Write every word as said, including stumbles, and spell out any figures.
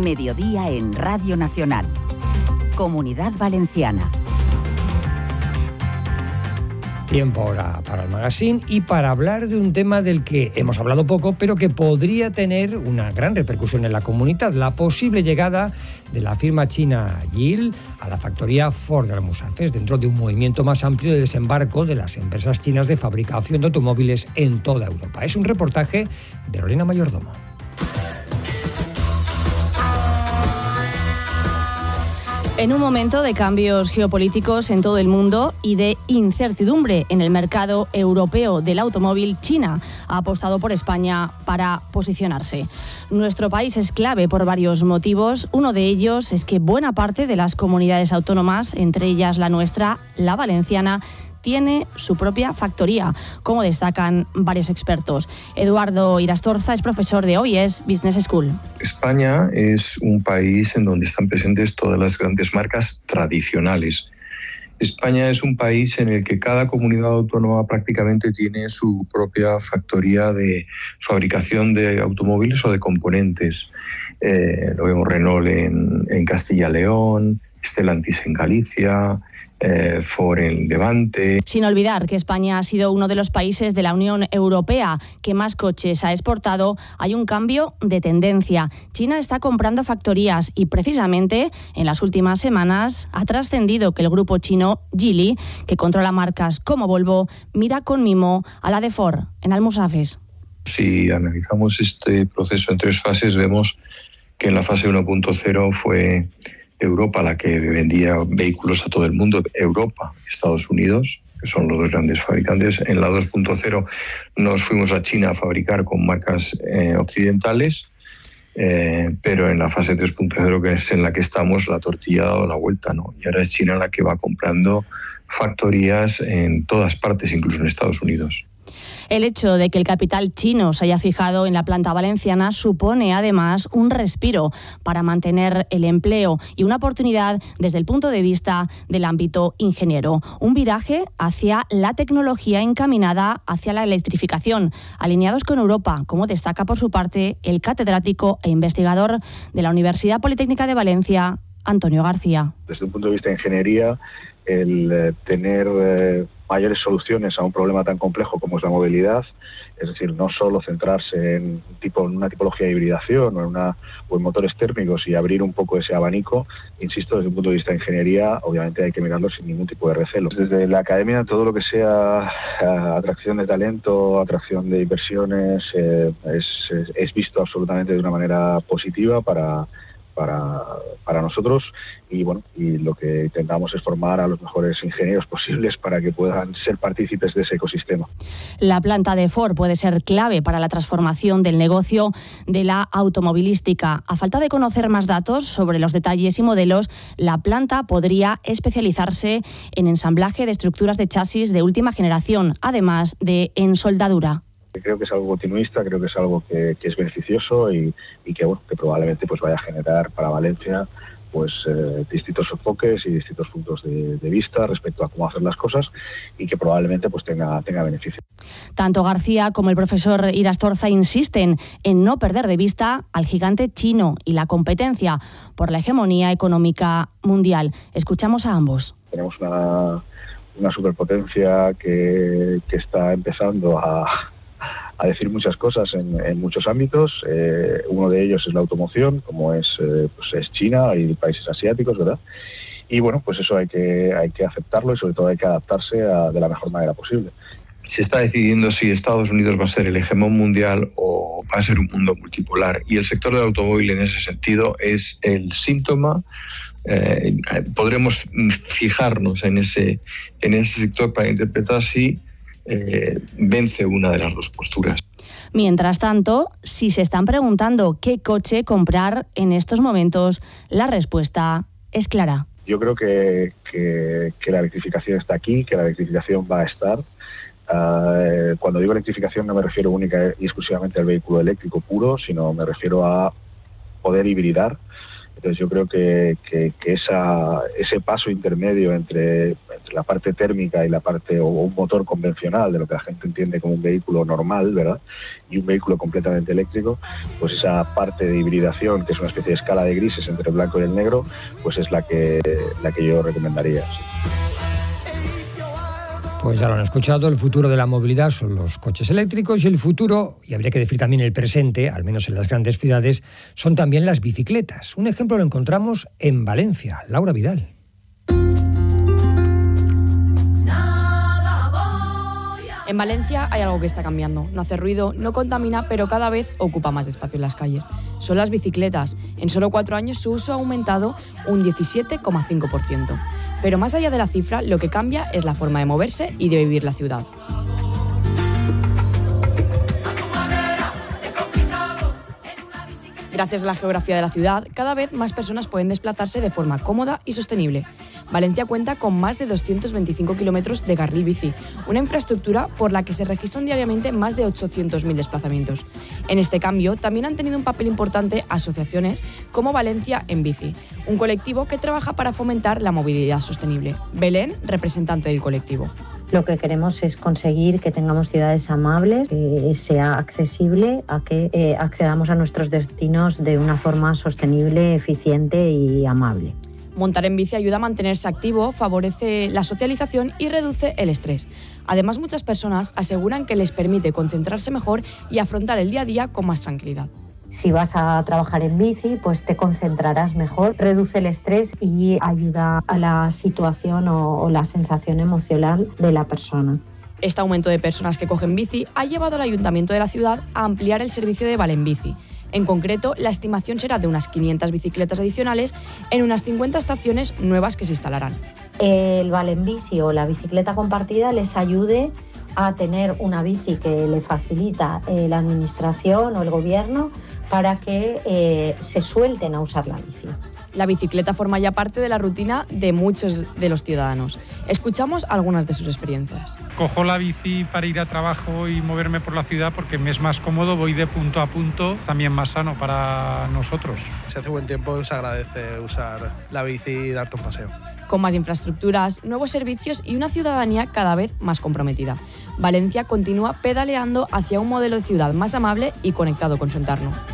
Mediodía en Radio Nacional. Comunidad Valenciana. Tiempo ahora para el magazine y para hablar de un tema del que hemos hablado poco, pero que podría tener una gran repercusión en la comunidad: la posible llegada de la firma china Geely a la factoría Ford de Almusafes, dentro de un movimiento más amplio de desembarco de las empresas chinas de fabricación de automóviles en toda Europa. Es un reportaje de Lorena Mayordomo. En un momento de cambios geopolíticos en todo el mundo y de incertidumbre en el mercado europeo del automóvil, China ha apostado por España para posicionarse. Nuestro país es clave por varios motivos. Uno de ellos es que buena parte de las comunidades autónomas, entre ellas la nuestra, la valenciana, tiene su propia factoría, como destacan varios expertos. Eduardo Irastorza es profesor de O I S Business School. España es un país en donde están presentes todas las grandes marcas tradicionales. España es un país en el que cada comunidad autónoma prácticamente tiene su propia factoría de fabricación de automóviles o de componentes. Eh, lo vemos Renault en, en Castilla y León, Stellantis en Galicia, Eh, Ford en Levante. Sin olvidar que España ha sido uno de los países de la Unión Europea que más coches ha exportado, hay un cambio de tendencia. China está comprando factorías y precisamente en las últimas semanas ha trascendido que el grupo chino Geely, que controla marcas como Volvo, mira con mimo a la de Ford en Almusafes. Si analizamos este proceso en tres fases, vemos que en la fase uno punto cero fue Europa la que vendía vehículos a todo el mundo, Europa, Estados Unidos, que son los dos grandes fabricantes. En la dos punto cero nos fuimos a China a fabricar con marcas eh, occidentales, eh, pero en la fase tres punto cero, que es en la que estamos, la tortilla ha dado la vuelta, ¿no? Y ahora es China la que va comprando factorías en todas partes, incluso en Estados Unidos. El hecho de que el capital chino se haya fijado en la planta valenciana supone además un respiro para mantener el empleo y una oportunidad desde el punto de vista del ámbito ingeniero. Un viraje hacia la tecnología encaminada hacia la electrificación, alineados con Europa, como destaca por su parte el catedrático e investigador de la Universidad Politécnica de Valencia, Antonio García. Desde un punto de vista de ingeniería, el eh, tener eh, mayores soluciones a un problema tan complejo como es la movilidad, es decir, no solo centrarse en, tipo, en una tipología de hibridación o en, una, o en motores térmicos y abrir un poco ese abanico, insisto, desde un punto de vista de ingeniería, obviamente hay que mirarlo sin ningún tipo de recelo. Desde la academia, todo lo que sea uh, atracción de talento, atracción de inversiones, eh, es, es, es visto absolutamente de una manera positiva para... Para, para nosotros y bueno y lo que intentamos es formar a los mejores ingenieros posibles para que puedan ser partícipes de ese ecosistema. La planta de Ford puede ser clave para la transformación del negocio de la automovilística. A falta de conocer más datos sobre los detalles y modelos, la planta podría especializarse en ensamblaje de estructuras de chasis de última generación, además de en soldadura. Creo que es algo continuista, creo que es algo que, que es beneficioso y, y que bueno que probablemente pues vaya a generar para Valencia pues eh, distintos enfoques y distintos puntos de, de vista respecto a cómo hacer las cosas y que probablemente pues tenga, tenga beneficio. Tanto García como el profesor Irastorza insisten en no perder de vista al gigante chino y la competencia por la hegemonía económica mundial. Escuchamos a ambos. Tenemos una, una superpotencia que, que está empezando a a decir muchas cosas en, en muchos ámbitos. Eh, uno de ellos es la automoción, como es, eh, pues es China y países asiáticos, ¿verdad? Y bueno, pues eso hay que, hay que aceptarlo y sobre todo hay que adaptarse a, de la mejor manera posible. Se está decidiendo si Estados Unidos va a ser el hegemón mundial o va a ser un mundo multipolar. Y el sector del automóvil en ese sentido es el síntoma. Eh, podremos fijarnos en ese, en ese sector para interpretar si Eh, vence una de las dos posturas. Mientras tanto, si se están preguntando qué coche comprar en estos momentos, la respuesta es clara. Yo creo que, que, que la electrificación está aquí, que la electrificación va a estar. Uh, cuando digo electrificación no me refiero única y exclusivamente al vehículo eléctrico puro, sino me refiero a poder hibridar. Entonces yo creo que, que, que esa, ese paso intermedio entre entre la parte térmica y la parte, o un motor convencional, de lo que la gente entiende como un vehículo normal, ¿verdad? Y un vehículo completamente eléctrico, pues esa parte de hibridación, que es una especie de escala de grises entre el blanco y el negro, pues es la que, la que yo recomendaría. Sí. Pues ya lo han escuchado, el futuro de la movilidad son los coches eléctricos y el futuro, y habría que decir también el presente, al menos en las grandes ciudades, son también las bicicletas. Un ejemplo lo encontramos en Valencia. Laura Vidal. En Valencia hay algo que está cambiando. No hace ruido, no contamina, pero cada vez ocupa más espacio en las calles. Son las bicicletas. En solo cuatro años su uso ha aumentado un diecisiete coma cinco por ciento. Pero más allá de la cifra, lo que cambia es la forma de moverse y de vivir la ciudad. Gracias a la geografía de la ciudad, cada vez más personas pueden desplazarse de forma cómoda y sostenible. Valencia cuenta con más de doscientos veinticinco kilómetros de carril bici, una infraestructura por la que se registran diariamente más de ochocientos mil desplazamientos. En este cambio también han tenido un papel importante asociaciones como Valencia en Bici, un colectivo que trabaja para fomentar la movilidad sostenible. Belén, representante del colectivo. Lo que queremos es conseguir que tengamos ciudades amables, que sea accesible a que eh, accedamos a nuestros destinos de una forma sostenible, eficiente y amable. Montar en bici ayuda a mantenerse activo, favorece la socialización y reduce el estrés. Además, muchas personas aseguran que les permite concentrarse mejor y afrontar el día a día con más tranquilidad. Si vas a trabajar en bici, pues te concentrarás mejor, reduce el estrés y ayuda a la situación o, o la sensación emocional de la persona. Este aumento de personas que cogen bici ha llevado al Ayuntamiento de la ciudad a ampliar el servicio de Valenbici. En concreto, la estimación será de unas quinientas bicicletas adicionales en unas cincuenta estaciones nuevas que se instalarán. El Valenbici o la bicicleta compartida les ayude a tener una bici que le facilita eh, la administración o el gobierno para que eh, se suelten a usar la bici. La bicicleta forma ya parte de la rutina de muchos de los ciudadanos. Escuchamos algunas de sus experiencias. Cojo la bici para ir a trabajo y moverme por la ciudad porque me es más cómodo, voy de punto a punto, también más sano para nosotros. Si hace buen tiempo se agradece usar la bici y darte un paseo. Con más infraestructuras, nuevos servicios y una ciudadanía cada vez más comprometida. Valencia continúa pedaleando hacia un modelo de ciudad más amable y conectado con su entorno.